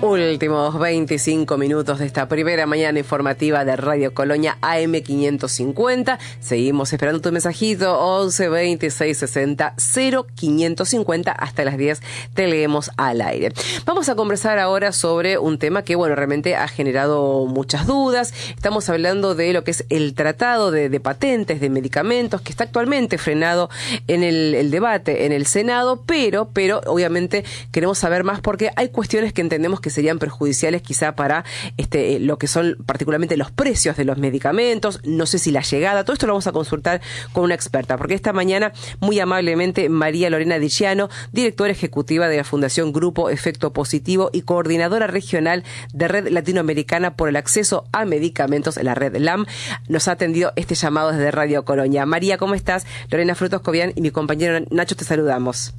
Últimos 25 minutos de esta primera mañana informativa de Radio Colonia AM550. Seguimos esperando tu mensajito 11 26 60 0550. Hasta las 10 te leemos al aire. Vamos a conversar ahora sobre un tema que, bueno, realmente ha generado muchas dudas. Estamos hablando de lo que es el tratado de patentes de medicamentos, que está actualmente frenado en el debate en el Senado, pero obviamente queremos saber más porque hay cuestiones que entendemos que serían perjudiciales quizá para lo que son particularmente los precios de los medicamentos, no sé si la llegada, todo esto lo vamos a consultar con una experta, porque esta mañana muy amablemente María Lorena Dicciano, directora ejecutiva de la Fundación Grupo Efecto Positivo y coordinadora regional de Red Latinoamericana por el Acceso a Medicamentos, la Red LAM, nos ha atendido este llamado desde Radio Colonia. María, ¿cómo estás? Lorena Frutos Cobian y mi compañero Nacho te saludamos.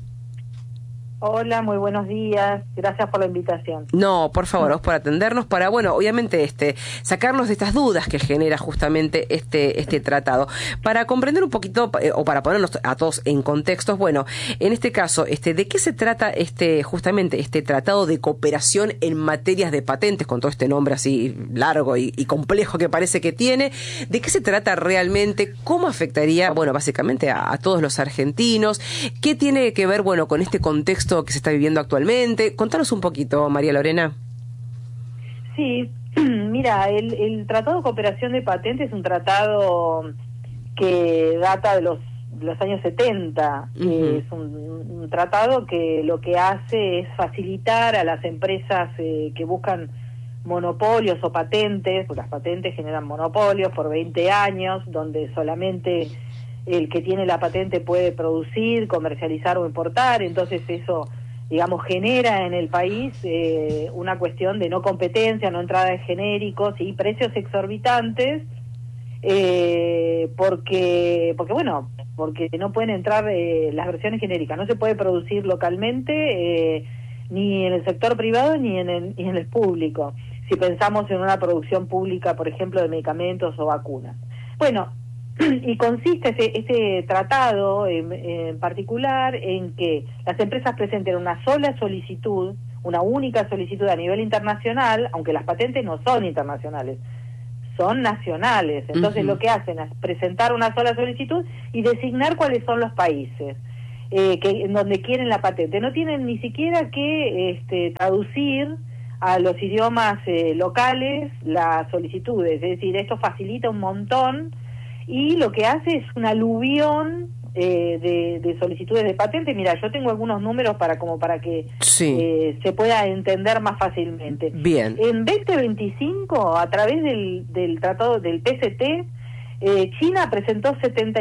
Hola, muy buenos días. Gracias por la invitación. No, por favor, vos por atendernos para, bueno, obviamente sacarnos de estas dudas que genera justamente este tratado. Para comprender un poquito, o para ponernos a todos en contextos, bueno, en este caso, ¿de qué se trata justamente este tratado de cooperación en materias de patentes, con todo este nombre así largo y complejo que parece que tiene? ¿De qué se trata realmente? ¿Cómo afectaría, bueno, básicamente a todos los argentinos? ¿Qué tiene que ver, bueno, con este contexto que se está viviendo actualmente? Contanos un poquito, María Lorena. Sí, mira, el Tratado de Cooperación de Patentes es un tratado que data de los años 70. Es un tratado que lo que hace es facilitar a las empresas que buscan monopolios o patentes, porque las patentes generan monopolios por 20 años, donde solamente el que tiene la patente puede producir, comercializar o importar. Entonces eso, digamos, genera en el país una cuestión de no competencia, no entrada de genéricos y precios exorbitantes, porque no pueden entrar las versiones genéricas, no se puede producir localmente ni en el sector privado ni en el público, si pensamos en una producción pública, por ejemplo, de medicamentos o vacunas. Bueno, y consiste este tratado en particular en que las empresas presenten una sola solicitud, una única solicitud a nivel internacional, aunque las patentes no son internacionales, son nacionales. Entonces lo que hacen es presentar una sola solicitud y designar cuáles son los países en donde quieren la patente. No tienen ni siquiera que traducir a los idiomas locales las solicitudes, es decir, esto facilita un montón. Y lo que hace es un aluvión de solicitudes de patente. Mira, yo tengo algunos números para que sí, se pueda entender más fácilmente. Bien. En 2025, a través del tratado del PCT, China presentó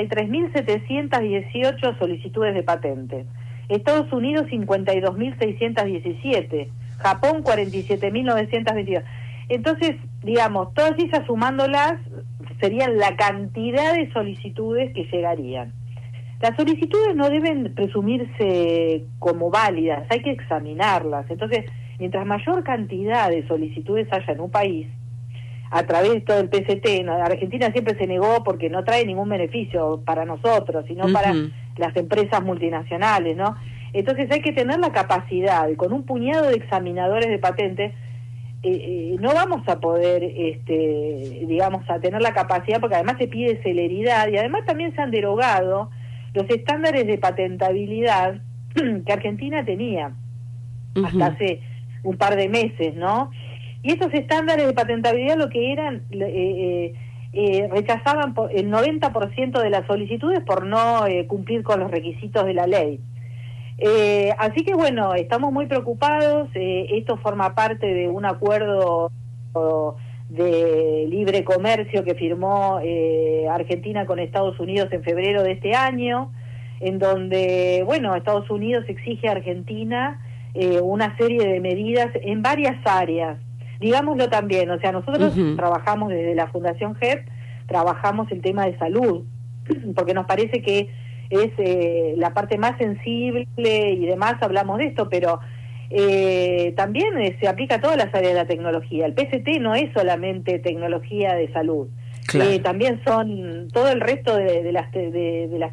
73.718 solicitudes de patente. Estados Unidos 52.617. Japón 47.922. Entonces, digamos, todas esas sumándolas serían la cantidad de solicitudes que llegarían. Las solicitudes no deben presumirse como válidas, hay que examinarlas. Entonces, mientras mayor cantidad de solicitudes haya en un país, a través de todo el PCT, Argentina siempre se negó porque no trae ningún beneficio para nosotros, sino para las empresas multinacionales, ¿no? Entonces hay que tener la capacidad, con un puñado de examinadores de patentes, no vamos a poder, digamos, a tener la capacidad, porque además se pide celeridad y además también se han derogado los estándares de patentabilidad que Argentina tenía hasta hace un par de meses, ¿no? Y esos estándares de patentabilidad lo que eran, rechazaban el 90% de las solicitudes por no cumplir con los requisitos de la ley. Así que bueno, estamos muy preocupados. Esto forma parte de un acuerdo de libre comercio que firmó Argentina con Estados Unidos en febrero de este año, en donde, bueno, Estados Unidos exige a Argentina una serie de medidas en varias áreas. Digámoslo también, o sea, nosotros trabajamos desde la Fundación GEP, trabajamos el tema de salud, porque nos parece que es la parte más sensible y demás, hablamos de esto, pero también se aplica a todas las áreas de la tecnología. El PCT no es solamente tecnología de salud, claro. También son todo el resto de las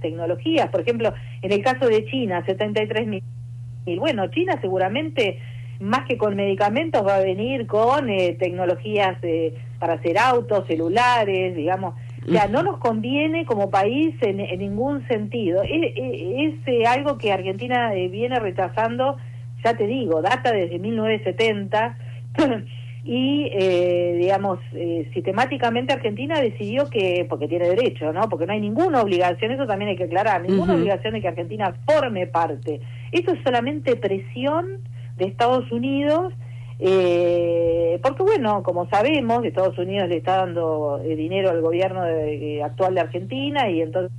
tecnologías. Por ejemplo, en el caso de China, 73.000. Bueno, China seguramente más que con medicamentos va a venir con tecnologías para hacer autos, celulares, digamos. O sea, no nos conviene como país en ningún sentido. Es algo que Argentina viene retrasando, ya te digo, data desde 1970, y, digamos, sistemáticamente Argentina decidió que, porque tiene derecho, ¿no? Porque no hay ninguna obligación, eso también hay que aclarar, ninguna obligación de que Argentina forme parte. Eso es solamente presión de Estados Unidos, porque bueno, como sabemos, Estados Unidos le está dando dinero al gobierno actual de Argentina, y entonces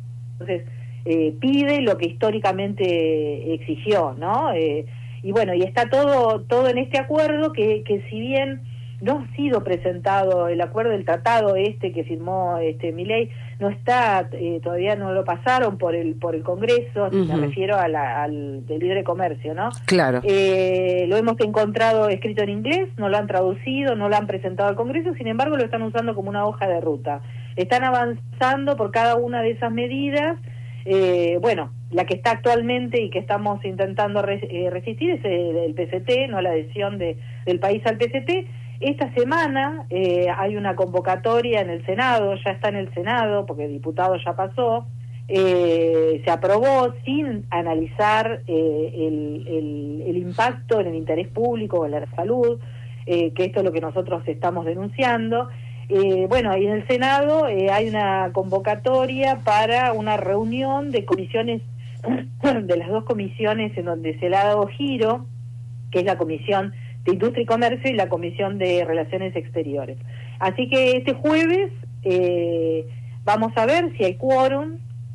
pide lo que históricamente exigió, ¿no? Y bueno, y está todo en este acuerdo que si bien no ha sido presentado el acuerdo, el tratado que firmó Milei, no está, todavía no lo pasaron por el Congreso, me refiero al de libre comercio, ¿no? Claro. Lo hemos encontrado escrito en inglés, no lo han traducido, no lo han presentado al Congreso, sin embargo lo están usando como una hoja de ruta. Están avanzando por cada una de esas medidas. Bueno, la que está actualmente y que estamos intentando resistir es el PCT, no la adhesión del país al PCT. Esta semana hay una convocatoria en el Senado, ya está en el Senado, porque el diputado ya pasó, se aprobó sin analizar el impacto en el interés público, en la salud, que esto es lo que nosotros estamos denunciando. Bueno, y en el Senado hay una convocatoria para una reunión de comisiones, de las dos comisiones en donde se le ha dado giro, que es la Comisión de Industria y Comercio y la Comisión de Relaciones Exteriores. Así que este jueves vamos a ver si hay quórum,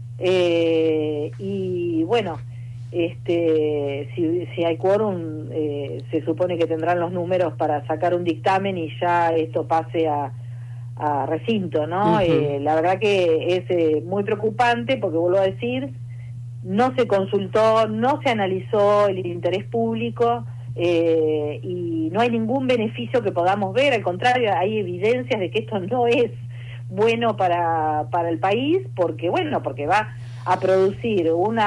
y bueno, si hay quórum, se supone que tendrán los números para sacar un dictamen y ya esto pase a recinto, ¿no? La verdad que es muy preocupante porque, vuelvo a decir, no se consultó, no se analizó el interés público, y no hay ningún beneficio que podamos ver, al contrario, hay evidencias de que esto no es bueno para el país, porque bueno, porque va a producir un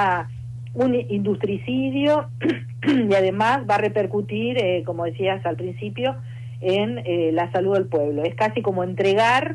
industricidio y además va a repercutir, como decías al principio, en la salud del pueblo. Es casi como entregar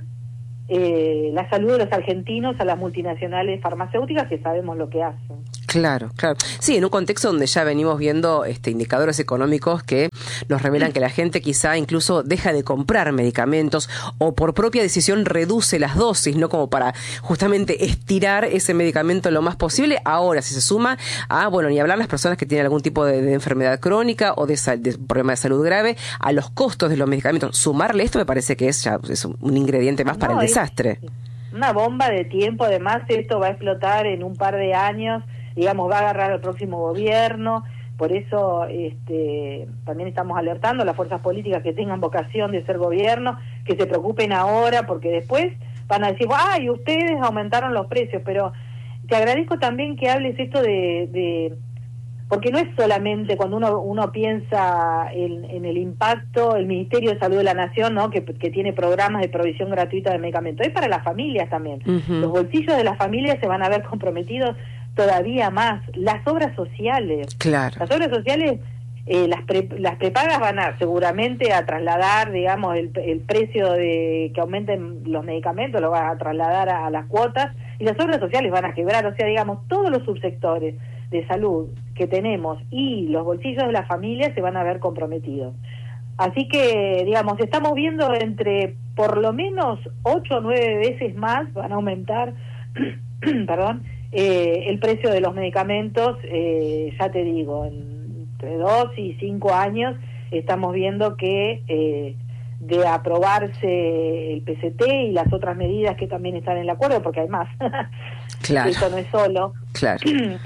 la salud de los argentinos a las multinacionales farmacéuticas, que sabemos lo que hacen. Claro, claro. Sí, en un contexto donde ya venimos viendo indicadores económicos que nos revelan que la gente quizá incluso deja de comprar medicamentos o por propia decisión reduce las dosis, ¿no? Como para justamente estirar ese medicamento lo más posible. Ahora, si se suma a, bueno, ni hablar las personas que tienen algún tipo de enfermedad crónica o de problema de salud grave, a los costos de los medicamentos, sumarle esto me parece que es un ingrediente más para el desastre. Una bomba de tiempo, además esto va a explotar en un par de años, digamos, va a agarrar al próximo gobierno. Por eso también estamos alertando a las fuerzas políticas que tengan vocación de ser gobierno, que se preocupen ahora, porque después van a decir, ¡ay, ustedes aumentaron los precios! Pero te agradezco también que hables esto de porque no es solamente cuando uno piensa en el impacto, el Ministerio de Salud de la Nación, ¿no? que tiene programas de provisión gratuita de medicamentos, es para las familias también. Los bolsillos de las familias se van a ver comprometidos todavía más. Las obras sociales, claro. Las obras sociales, las prepagas van seguramente a trasladar, digamos, el precio de que aumenten los medicamentos, lo van a trasladar a las cuotas, y las obras sociales van a quebrar. O sea, digamos, todos los subsectores de salud que tenemos y los bolsillos de las familias se van a ver comprometidos. Así que, digamos, estamos viendo entre por lo menos 8 o 9 veces más van a aumentar perdón, el precio de los medicamentos. Ya te digo, entre 2 y 5 años estamos viendo que de aprobarse el PCT y las otras medidas que también están en el acuerdo, porque hay más, claro. Eso no es solo, claro.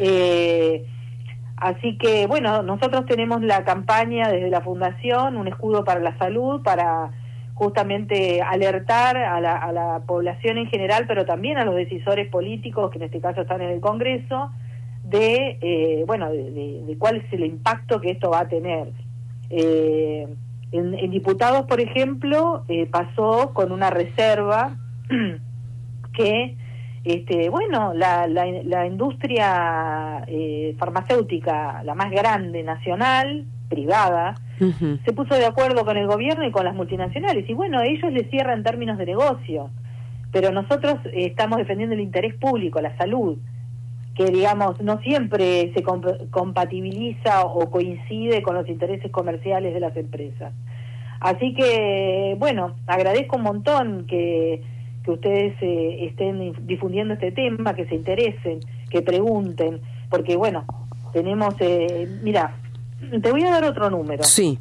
Así que, bueno, nosotros tenemos la campaña desde la Fundación, Un Escudo para la Salud, para justamente alertar a la población en general, pero también a los decisores políticos, que en este caso están en el Congreso, de cuál es el impacto que esto va a tener. En diputados, por ejemplo, pasó con una reserva que la industria farmacéutica, la más grande nacional, privada, se puso de acuerdo con el gobierno y con las multinacionales, y bueno, ellos les cierran términos de negocio, pero nosotros estamos defendiendo el interés público, la salud, que digamos no siempre se compatibiliza o coincide con los intereses comerciales de las empresas. Así que, bueno, agradezco un montón que ustedes estén difundiendo este tema, que se interesen, que pregunten, porque bueno, tenemos, mira, te voy a dar otro número. Sí.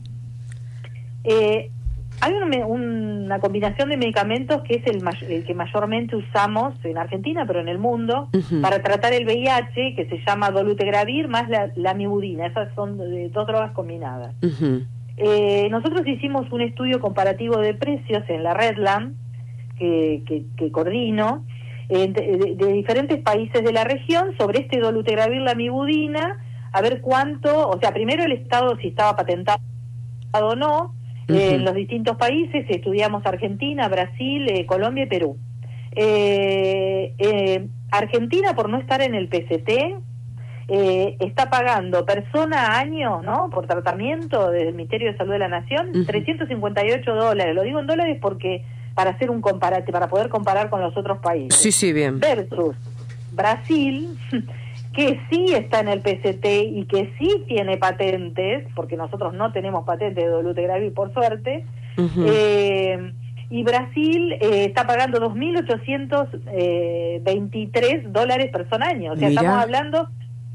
Hay una combinación de medicamentos que es el que mayormente usamos en Argentina, pero en el mundo, para tratar el VIH, que se llama dolutegravir más la lamivudina. Esas son dos drogas combinadas. Nosotros hicimos un estudio comparativo de precios en la Redland, que coordino, de diferentes países de la región sobre este dolutegravir lamivudina, a ver cuánto, o sea, primero el Estado si estaba patentado o no, en los distintos países. Estudiamos Argentina, Brasil, Colombia y Perú. Argentina, por no estar en el PCT, está pagando persona a año, ¿no?, por tratamiento del Ministerio de Salud de la Nación, $358. Lo digo en dólares porque para hacer un comparate, para poder comparar con los otros países. Sí, sí, bien. Versus Brasil, que sí está en el PCT y que sí tiene patentes, porque nosotros no tenemos patentes de dolutegravir, por suerte, y Brasil está pagando $2.823 persona año. O sea, Mirá. estamos hablando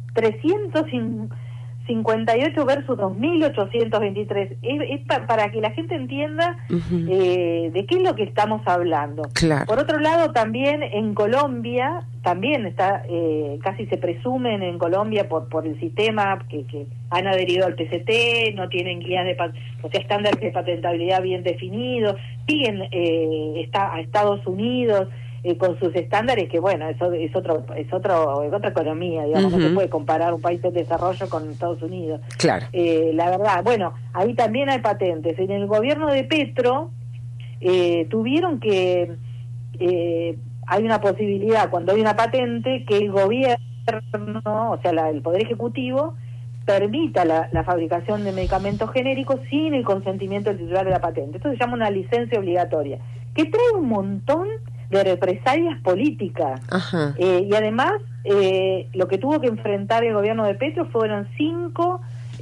358 versus 2.823. Es para que la gente entienda de qué es lo que estamos hablando. Claro. Por otro lado, también en Colombia, también está, casi se presumen en Colombia por el sistema que han adherido al PCT, no tienen guías o sea, estándares de patentabilidad bien definidos, siguen a Estados Unidos con sus estándares, que bueno, eso es otra economía, digamos, no se puede comparar un país en desarrollo con Estados Unidos. Claro. La verdad, bueno, ahí también hay patentes. En el gobierno de Petro tuvieron que hay una posibilidad, cuando hay una patente, que el gobierno, o sea, el Poder Ejecutivo, permita la fabricación de medicamentos genéricos sin el consentimiento del titular de la patente. Esto se llama una licencia obligatoria, que trae un montón de represalias políticas. Y además, lo que tuvo que enfrentar el gobierno de Petro fueron 5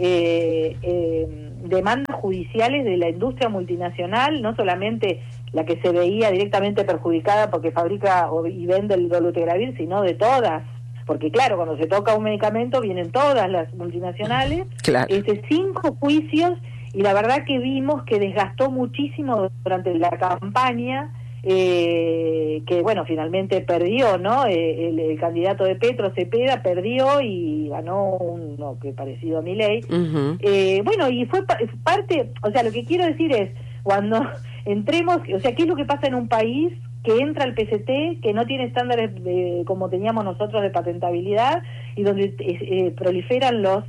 demandas judiciales de la industria multinacional, no solamente la que se veía directamente perjudicada porque fabrica y vende el dolutegravir, sino de todas, porque claro, cuando se toca un medicamento vienen todas las multinacionales. Claro. 5 juicios, y la verdad que vimos que desgastó muchísimo durante la campaña, que bueno, finalmente perdió, ¿no? El candidato de Petro, Cepeda, perdió y ganó uno que parecido a Milei. Bueno, y fue parte, o sea, lo que quiero decir es, cuando entremos, o sea, ¿qué es lo que pasa en un país que entra al PCT, que no tiene estándares como teníamos nosotros de patentabilidad, y donde proliferan los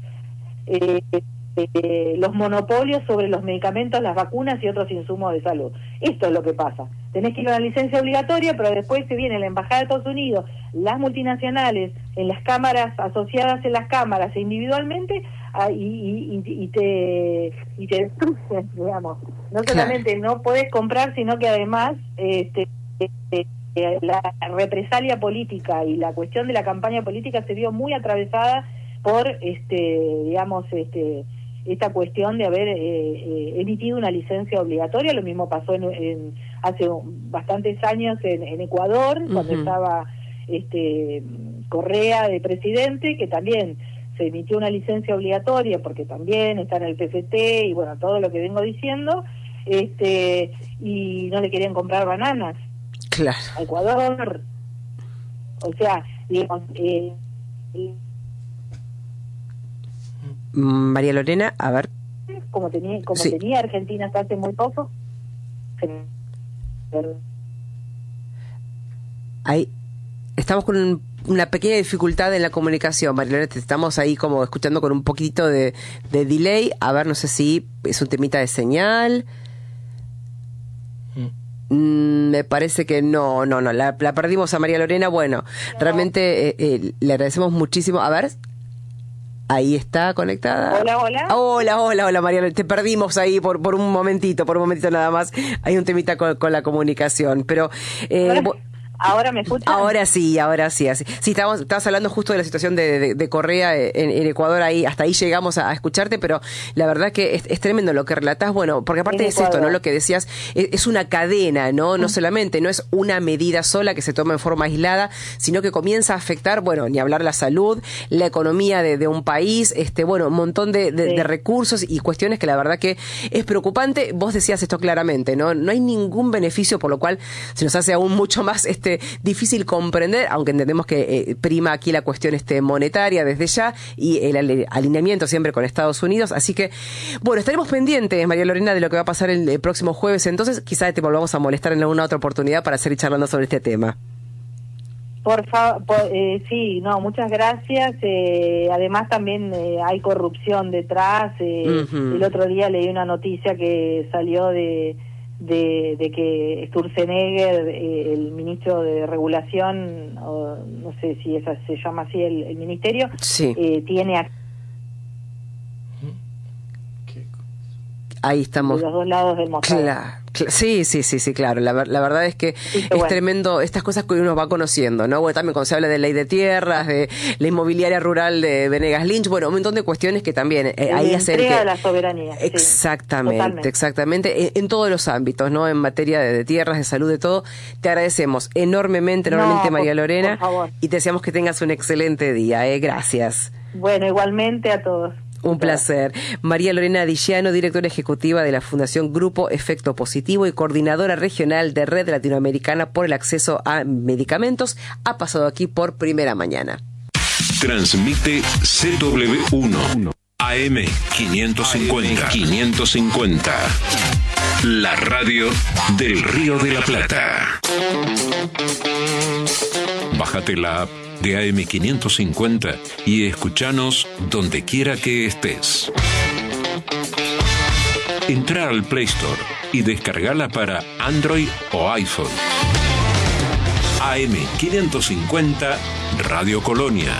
monopolios sobre los medicamentos, las vacunas y otros insumos de salud? Esto es lo que pasa. Tenés que ir a una licencia obligatoria, pero después se viene la Embajada de Estados Unidos, las multinacionales, en las cámaras, asociadas en las cámaras e individualmente, y te destruyen, digamos. No solamente no podés comprar, sino que además la represalia política y la cuestión de la campaña política se vio muy atravesada por esta cuestión de haber emitido una licencia obligatoria. Lo mismo pasó hace bastantes años en Ecuador, cuando estaba Correa de presidente, que también se emitió una licencia obligatoria porque también está en el PCT y bueno, todo lo que vengo diciendo, y no le querían comprar bananas. Claro. A Ecuador. O sea, digamos, María Lorena, a ver. Como tenía Argentina hasta hace muy poco. Ahí estamos con una pequeña dificultad en la comunicación, María Lorena, te estamos ahí como escuchando con un poquito de delay. A ver, no sé si es un temita de señal. Me parece que no, la perdimos a María Lorena. Bueno, realmente le agradecemos muchísimo. A ver, Ahí está conectada. Hola, hola. Hola, Mariana. Te perdimos ahí por un momentito nada más. Hay un temita con la comunicación, pero... ¿Ahora me escuchan? Ahora sí, así. Sí, estabas hablando justo de la situación de Correa en Ecuador, ahí hasta ahí llegamos a escucharte, pero la verdad que es tremendo lo que relatás, bueno, porque aparte es esto, ¿no? Lo que decías, es una cadena, ¿no? No solamente, no es una medida sola que se toma en forma aislada, sino que comienza a afectar, bueno, ni hablar la salud, la economía de un país, bueno, un montón de recursos y cuestiones que la verdad que es preocupante. Vos decías esto claramente, ¿no? No hay ningún beneficio, por lo cual se nos hace aún mucho más difícil comprender, aunque entendemos que prima aquí la cuestión monetaria desde ya y el alineamiento siempre con Estados Unidos. Así que, bueno, estaremos pendientes, María Lorena, de lo que va a pasar el próximo jueves. Entonces, quizás te volvamos a molestar en alguna otra oportunidad para seguir charlando sobre este tema. Por favor, sí, no, muchas gracias. Además también hay corrupción detrás. El otro día leí una noticia que salió de que Sturzenegger, el ministro de Regulación, o no sé si esa se llama así el ministerio, sí. Tiene ahí estamos de los dos lados del mostrador. Sí, claro. La verdad es que es tremendo estas cosas que uno va conociendo, ¿no? Bueno, también cuando se habla de ley de tierras, de la inmobiliaria rural de Venegas Lynch, bueno, un montón de cuestiones que también ahí hacen que... de la soberanía. Exactamente, en todos los ámbitos, ¿no? En materia de tierras, de salud, de todo. Te agradecemos enormemente, María Lorena, por favor. Y te deseamos que tengas un excelente día, Gracias. Bueno, igualmente a todos. Un placer. María Lorena Dillano, directora ejecutiva de la Fundación Grupo Efecto Positivo y coordinadora regional de Red Latinoamericana por el Acceso a Medicamentos, ha pasado aquí por Primera Mañana. Transmite CW1 AM550. La radio del Río de la Plata. Bájate la app de AM550 y escuchanos donde quiera que estés. Entra al Play Store y descargala para Android o iPhone. AM550 Radio Colonia.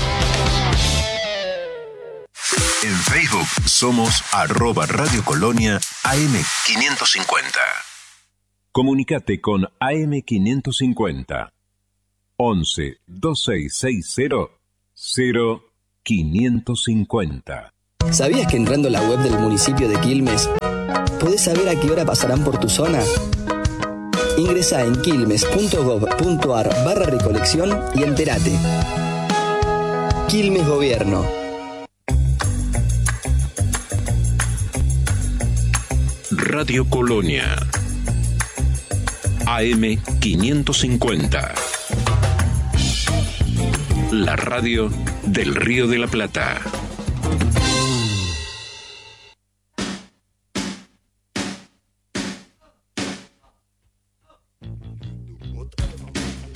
En Facebook somos @Radio Colonia AM550. Comunicate con AM550. 11 2660 0550. ¿Sabías que entrando a la web del municipio de Quilmes podés saber a qué hora pasarán por tu zona? Ingresá en quilmes.gov.ar/recolección y entérate. Quilmes Gobierno. Radio Colonia AM550. La radio del Río de la Plata.